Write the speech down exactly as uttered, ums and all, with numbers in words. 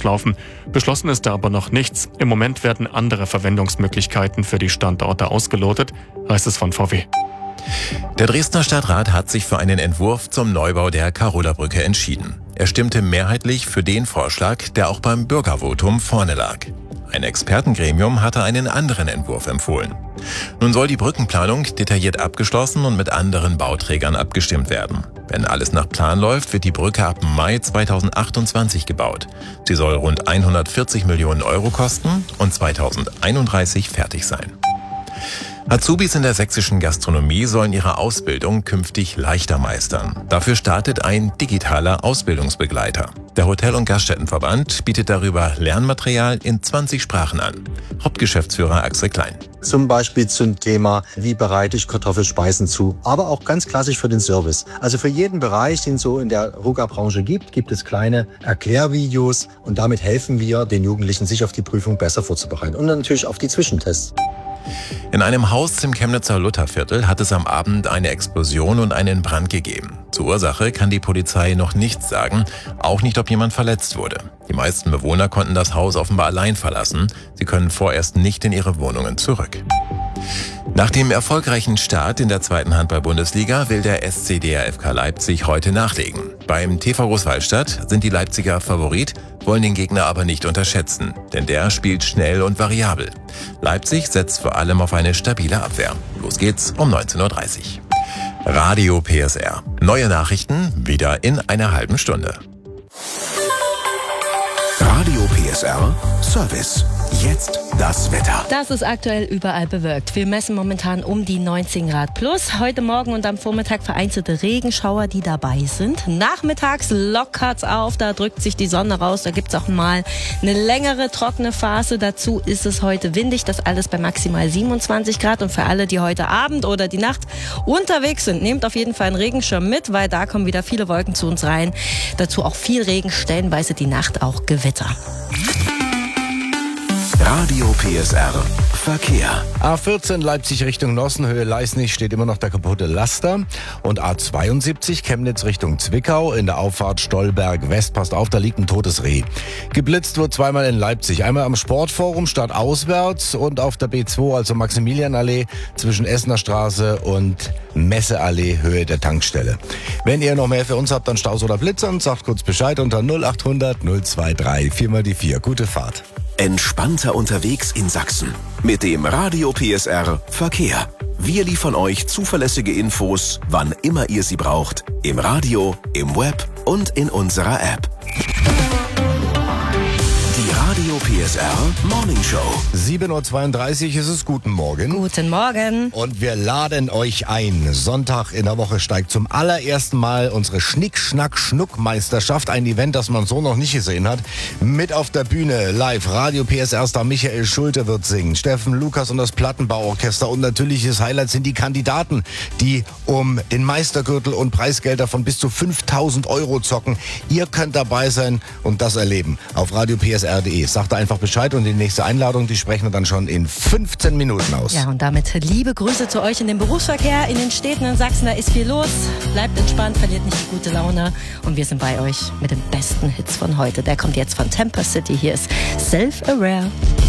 auslaufen. Beschlossen ist da aber noch nichts. Im Moment werden andere Verwendungsmöglichkeiten für die Standorte ausgelotet, heißt es von V W. Der Dresdner Stadtrat hat sich für einen Entwurf zum Neubau der Karola-Brücke entschieden. Er stimmte mehrheitlich für den Vorschlag, der auch beim Bürgervotum vorne lag. Ein Expertengremium hatte einen anderen Entwurf empfohlen. Nun soll die Brückenplanung detailliert abgeschlossen und mit anderen Bauträgern abgestimmt werden. Wenn alles nach Plan läuft, wird die Brücke ab Mai zweitausendachtundzwanzig gebaut. Sie soll rund hundertvierzig Millionen Euro kosten und zweitausendeinunddreißig fertig sein. Azubis in der sächsischen Gastronomie sollen ihre Ausbildung künftig leichter meistern. Dafür startet ein digitaler Ausbildungsbegleiter. Der Hotel- und Gaststättenverband bietet darüber Lernmaterial in zwanzig Sprachen an. Hauptgeschäftsführer Axel Klein. Zum Beispiel zum Thema, wie bereite ich Kartoffelspeisen zu, aber auch ganz klassisch für den Service. Also für jeden Bereich, den es so in der Ruga-Branche gibt, gibt es kleine Erklärvideos und damit helfen wir den Jugendlichen, sich auf die Prüfung besser vorzubereiten und natürlich auf die Zwischentests. In einem Haus im Chemnitzer Lutherviertel hat es am Abend eine Explosion und einen Brand gegeben. Zur Ursache kann die Polizei noch nichts sagen, auch nicht, ob jemand verletzt wurde. Die meisten Bewohner konnten das Haus offenbar allein verlassen. Sie können vorerst nicht in ihre Wohnungen zurück. Nach dem erfolgreichen Start in der zweiten Handball-Bundesliga will der S C D R F K Leipzig heute nachlegen. Beim T V Großwallstadt sind die Leipziger Favorit, wollen den Gegner aber nicht unterschätzen, denn der spielt schnell und variabel. Leipzig setzt vor allem auf eine stabile Abwehr. Los geht's um neunzehn Uhr dreißig. Radio P S R. Neue Nachrichten wieder in einer halben Stunde. Radio P S R Service. Jetzt das Wetter. Das ist aktuell überall bewölkt. Wir messen momentan um die neunzehn Grad plus. Heute Morgen und am Vormittag vereinzelte Regenschauer, die dabei sind. Nachmittags lockert's auf, da drückt sich die Sonne raus. Da gibt's auch mal eine längere trockene Phase. Dazu ist es heute windig. Das alles bei maximal siebenundzwanzig Grad. Und für alle, die heute Abend oder die Nacht unterwegs sind, nehmt auf jeden Fall einen Regenschirm mit, weil da kommen wieder viele Wolken zu uns rein. Dazu auch viel Regen, stellenweise die Nacht auch Gewitter. Radio P S R Verkehr. A vierzehn Leipzig Richtung Nossenhöhe Leisnig steht immer noch der kaputte Laster. Und A zweiundsiebzig Chemnitz Richtung Zwickau in der Auffahrt Stolberg West. Passt auf, da liegt ein totes Reh. Geblitzt wird zweimal in Leipzig. Einmal am Sportforum stadtauswärts und auf der B zwei, also Maximilianallee, zwischen Essener Straße und Messeallee, Höhe der Tankstelle. Wenn ihr noch mehr für uns habt, dann Staus oder Blitzern, sagt kurz Bescheid unter null acht hundert null zwei drei vier mal die vier. Gute Fahrt. Entspannter unterwegs in Sachsen. Mit dem Radio P S R Verkehr. Wir liefern euch zuverlässige Infos, wann immer ihr sie braucht. Im Radio, im Web und in unserer App. Die Radio P S R Morning Show. sieben Uhr zweiunddreißig ist es. Guten Morgen. Guten Morgen. Und wir laden euch ein. Sonntag in der Woche steigt zum allerersten Mal unsere Schnick-Schnack-Schnuck-Meisterschaft. Ein Event, das man so noch nicht gesehen hat. Mit auf der Bühne live Radio P S R-Star Michael Schulte wird singen. Steffen Lukas und das Plattenbauorchester. Und natürliches Highlight sind die Kandidaten, die um den Meistergürtel und Preisgelder von bis zu fünftausend Euro zocken. Ihr könnt dabei sein und das erleben auf radio p s r punkt d e. Sagt einfach Bescheid und die nächste Einladung, die sprechen wir dann schon in fünfzehn Minuten aus. Ja, und damit liebe Grüße zu euch in den Berufsverkehr, in den Städten in Sachsen. Da ist viel los. Bleibt entspannt, verliert nicht die gute Laune. Und wir sind bei euch mit den besten Hits von heute. Der kommt jetzt von Temper City. Hier ist Self-Aware.